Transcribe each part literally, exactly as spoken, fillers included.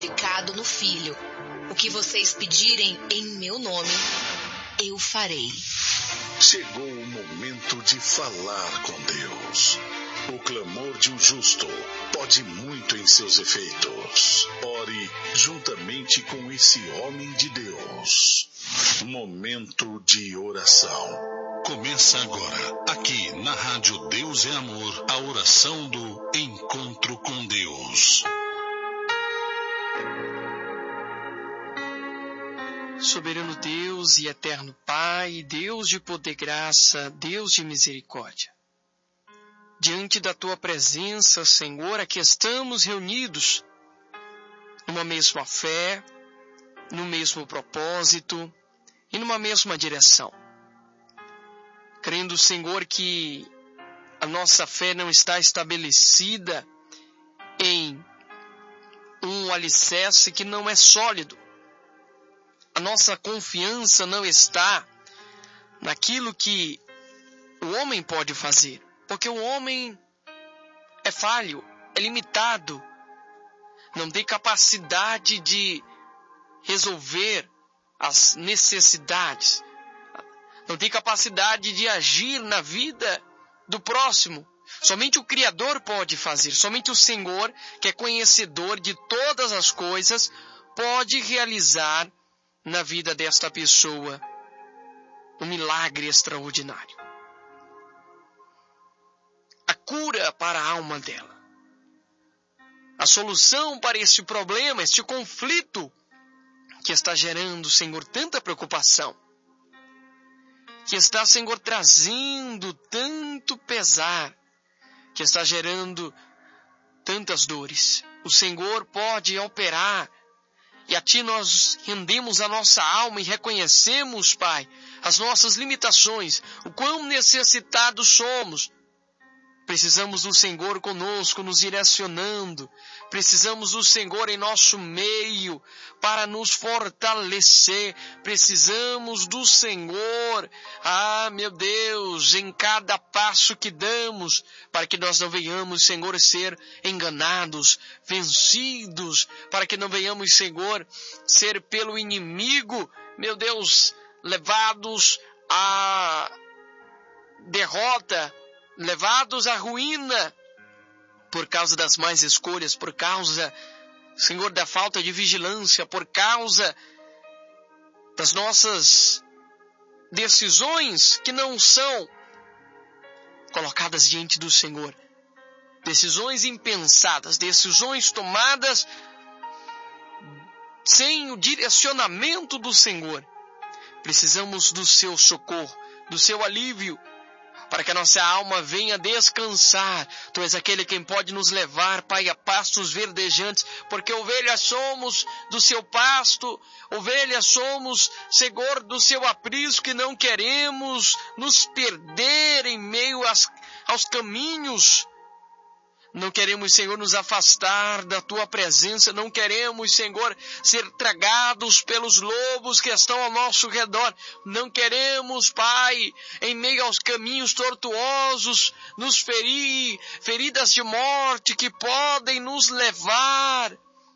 glorificado no Filho. O que vocês pedirem em meu nome, eu farei. Chegou o momento de falar com Deus. O clamor de um justo pode muito em seus efeitos. Ore juntamente com esse homem de Deus. Momento de oração. Começa agora, aqui na Rádio Deus é Amor, a oração do Encontro com Deus. Soberano Deus e eterno Pai, Deus de poder e graça, Deus de misericórdia. Diante da Tua presença, Senhor, aqui estamos reunidos numa mesma fé, no mesmo propósito e numa mesma direção. Crendo, Senhor, que a nossa fé não está estabelecida em um alicerce que não é sólido. A nossa confiança não está naquilo que o homem pode fazer, porque o homem é falho, é limitado, não tem capacidade de resolver as necessidades, não tem capacidade de agir na vida do próximo. Somente o Criador pode fazer, somente o Senhor, que é conhecedor de todas as coisas, pode realizar na vida desta pessoa um milagre extraordinário. A cura para a alma dela. A solução para este problema, este conflito que está gerando, Senhor, tanta preocupação. Que está, Senhor, trazendo tanto pesar. Que está gerando tantas dores. O Senhor pode operar. E a Ti nós rendemos a nossa alma e reconhecemos, Pai, as nossas limitações, o quão necessitados somos. Precisamos do Senhor conosco, nos direcionando. Precisamos do Senhor em nosso meio para nos fortalecer. Precisamos do Senhor, ah, meu Deus, em cada passo que damos, para que nós não venhamos, Senhor, ser enganados, vencidos, para que não venhamos, Senhor, ser pelo inimigo, meu Deus, levados à derrota, levados à ruína, por causa das más escolhas, por causa, Senhor, da falta de vigilância, por causa das nossas decisões que não são colocadas diante do Senhor. Decisões impensadas, decisões tomadas sem o direcionamento do Senhor. Precisamos do Seu socorro, do Seu alívio, para que a nossa alma venha descansar. Tu és aquele quem pode nos levar, Pai, a pastos verdejantes, porque ovelhas somos do Seu pasto, ovelhas somos, Senhor, do Seu aprisco, que não queremos nos perder em meio às, aos caminhos. Não queremos, Senhor, nos afastar da Tua presença. Não queremos, Senhor, ser tragados pelos lobos que estão ao nosso redor. Não queremos, Pai, em meio aos caminhos tortuosos, nos ferir, feridas de morte que podem nos levar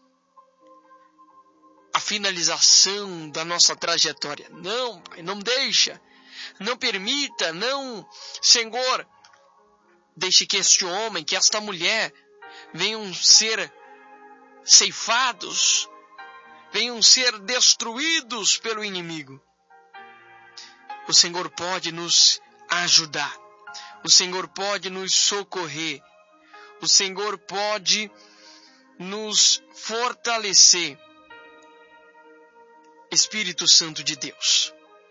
à finalização da nossa trajetória. Não, Pai, não deixa, não permita, não, Senhor, deixe que este homem, que esta mulher venham ser ceifados, venham ser destruídos pelo inimigo. O Senhor pode nos ajudar. O Senhor pode nos socorrer. O Senhor pode nos fortalecer. Espírito Santo de Deus,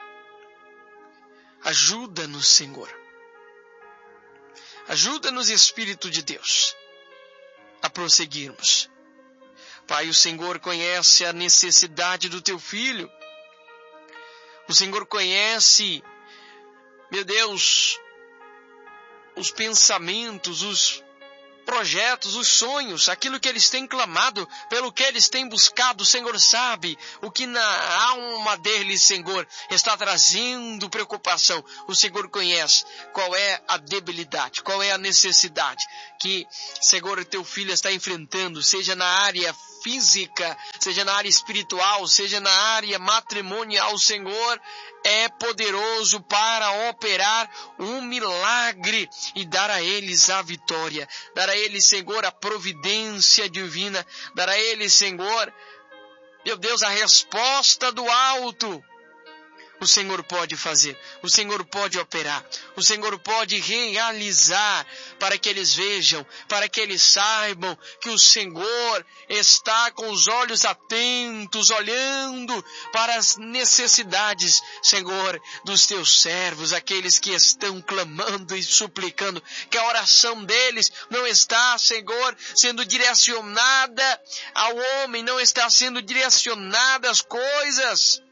ajuda-nos, Senhor. Ajuda-nos, Espírito de Deus, a prosseguirmos. Pai, o Senhor conhece a necessidade do Teu Filho. O Senhor conhece, meu Deus, os pensamentos, os projetos, os sonhos, aquilo que eles têm clamado, pelo que eles têm buscado. O Senhor sabe o que na alma deles, Senhor, está trazendo preocupação. O Senhor conhece qual é a debilidade, qual é a necessidade que, Senhor, o teu filho está enfrentando, seja na área física, seja na área espiritual, seja na área matrimonial. O Senhor é poderoso para operar um milagre e dar a eles a vitória, dar a eles, Senhor, a providência divina, dar a eles, Senhor, meu Deus, a resposta do alto. O Senhor pode fazer, o Senhor pode operar, o Senhor pode realizar, para que eles vejam, para que eles saibam que o Senhor está com os olhos atentos, olhando para as necessidades, Senhor, dos teus servos, aqueles que estão clamando e suplicando, que a oração deles não está, Senhor, sendo direcionada ao homem, não está sendo direcionada às coisas,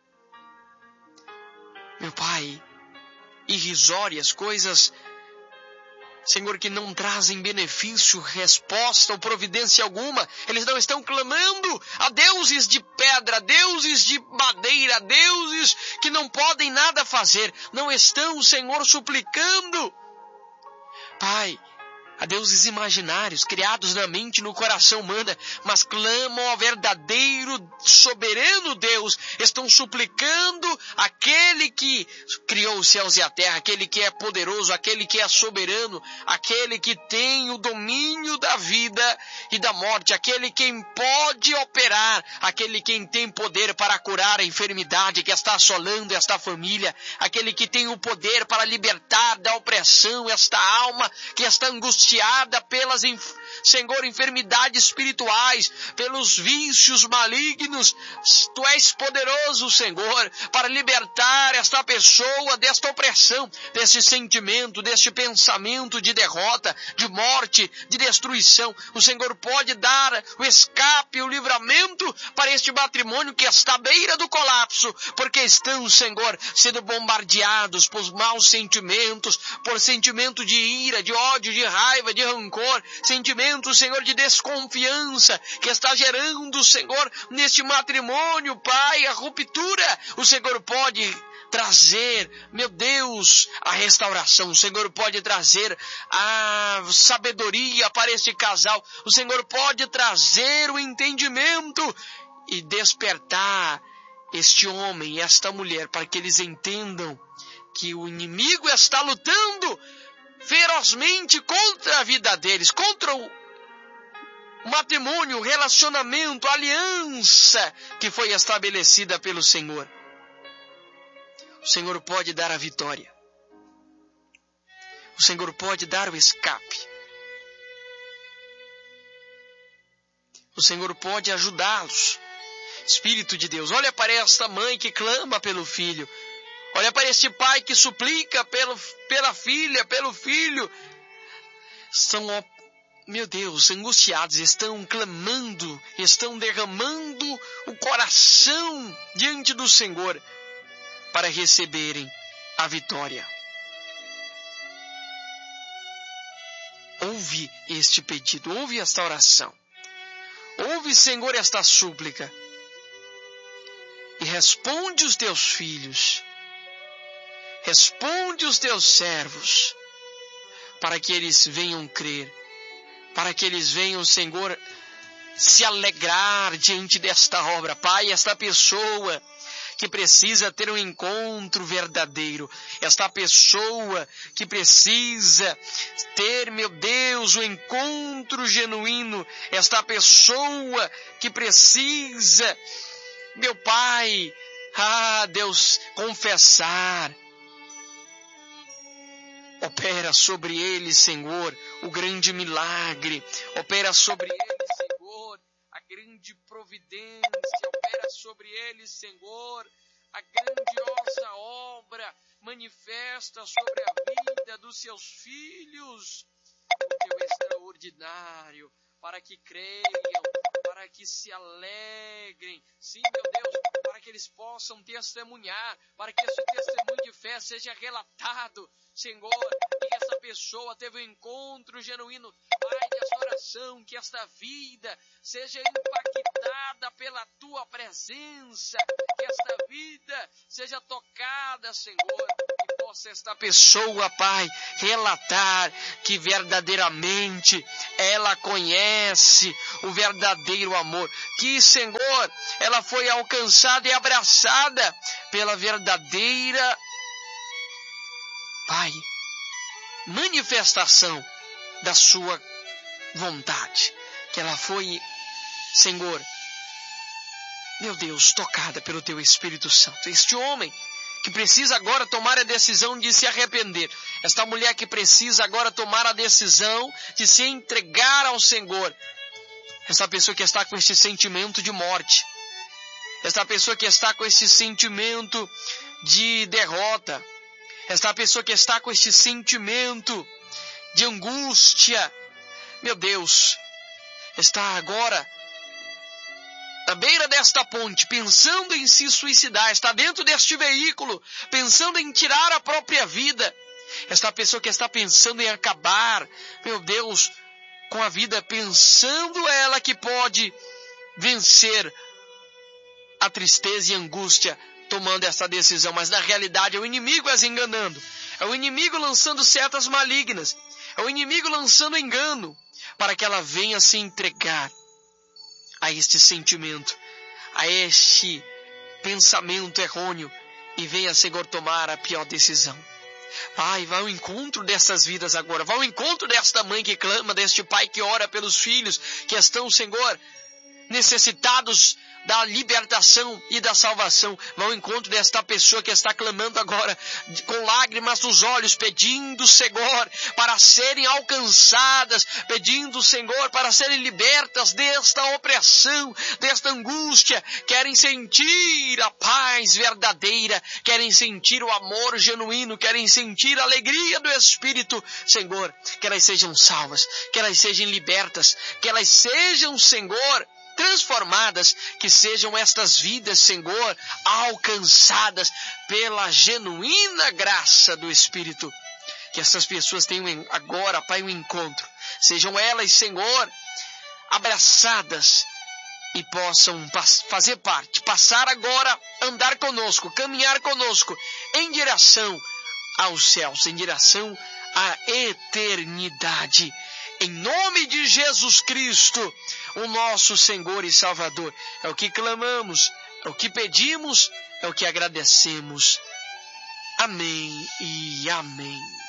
meu Pai, irrisórias, coisas, Senhor, que não trazem benefício, resposta ou providência alguma. Eles não estão clamando a deuses de pedra, a deuses de madeira, a deuses que não podem nada fazer. Não estão, Senhor, suplicando, Pai, a deuses imaginários, criados na mente e no coração humano, mas clamam ao verdadeiro, soberano Deus. Estão suplicando aquele que criou os céus e a terra, aquele que é poderoso, aquele que é soberano, aquele que tem o domínio da vida e da morte, aquele quem pode operar, aquele quem tem poder para curar a enfermidade que está assolando esta família, aquele que tem o poder para libertar da opressão esta alma que está angustiada pelas, Senhor, enfermidades espirituais, pelos vícios malignos. Tu és poderoso, Senhor, para libertar esta pessoa desta opressão, deste sentimento, deste pensamento de derrota, de morte, de destruição. O Senhor pode dar o escape, o livramento para este matrimônio que está à beira do colapso, porque estão, Senhor, sendo bombardeados por maus sentimentos, por sentimento de ira, de ódio, de raiva, de rancor, sentimento, Senhor, de desconfiança que está gerando, Senhor, neste matrimônio, Pai, a ruptura. O Senhor pode trazer, meu Deus, a restauração. O Senhor pode trazer a sabedoria para este casal. O Senhor pode trazer o entendimento e despertar este homem e esta mulher para que eles entendam que o inimigo está lutando ferozmente contra a vida deles, contra o matrimônio, o relacionamento, a aliança que foi estabelecida pelo Senhor. O Senhor pode dar a vitória. O Senhor pode dar o escape. O Senhor pode ajudá-los. Espírito de Deus, olha para esta mãe que clama pelo filho. Olha para este pai que suplica pelo, pela filha, pelo filho. Estão, meu Deus, angustiados, estão clamando, estão derramando o coração diante do Senhor para receberem a vitória. Ouve este pedido, ouve esta oração. Ouve, Senhor, esta súplica. E responde os teus filhos. Responde os teus servos, para que eles venham crer, para que eles venham, Senhor, se alegrar diante desta obra. Pai, esta pessoa que precisa ter um encontro verdadeiro, esta pessoa que precisa ter, meu Deus, um encontro genuíno, esta pessoa que precisa, meu Pai, ah, Deus, confessar. Opera sobre eles, Senhor, o grande milagre. Opera sobre eles, Senhor, a grande providência. Opera sobre eles, Senhor, a grandiosa obra. Manifesta sobre a vida dos seus filhos o teu extraordinário, para que creiam, para que se alegrem. Sim, meu Deus, para que eles possam testemunhar, para que esse testemunho de fé seja relatado, Senhor, e essa pessoa teve um encontro genuíno. Pai, coração, que esta vida seja impactada pela tua presença, que esta vida seja tocada, Senhor, e possa esta pessoa, Pai, relatar que verdadeiramente ela conhece o verdadeiro amor, que, Senhor, ela foi alcançada e abraçada pela verdadeira, Pai, manifestação da sua vontade, que ela foi, Senhor, meu Deus, tocada pelo teu Espírito Santo. Este homem que precisa agora tomar a decisão de se arrepender, esta mulher que precisa agora tomar a decisão de se entregar ao Senhor, esta pessoa que está com este sentimento de morte, esta pessoa que está com este sentimento de derrota, esta pessoa que está com este sentimento de angústia, meu Deus, está agora à beira desta ponte, pensando em se suicidar, está dentro deste veículo, pensando em tirar a própria vida. Esta pessoa que está pensando em acabar, meu Deus, com a vida, pensando ela que pode vencer a tristeza e a angústia, tomando essa decisão, mas na realidade é o inimigo as enganando, é o inimigo lançando setas malignas, é o inimigo lançando engano, para que ela venha se entregar a este sentimento, a este pensamento errôneo, e venha, Senhor, tomar a pior decisão. Pai, vá ao encontro dessas vidas agora, vá ao encontro desta mãe que clama, deste pai que ora pelos filhos que estão, Senhor, necessitados da libertação e da salvação. Vá ao encontro desta pessoa que está clamando agora, com lágrimas nos olhos, pedindo, Senhor, para serem alcançadas, pedindo, Senhor, para serem libertas desta opressão, desta angústia. Querem sentir a paz verdadeira, querem sentir o amor genuíno, querem sentir a alegria do Espírito. Senhor, que elas sejam salvas, que elas sejam libertas, que elas sejam, Senhor, transformadas, que sejam estas vidas, Senhor, alcançadas pela genuína graça do Espírito. Que essas pessoas tenham agora, Pai, um encontro. Sejam elas, Senhor, abraçadas e possam fazer parte, passar agora, andar conosco, caminhar conosco em direção aos céus, em direção à eternidade. Em nome de Jesus Cristo, o nosso Senhor e Salvador. É o que clamamos, é o que pedimos, é o que agradecemos. Amém e amém.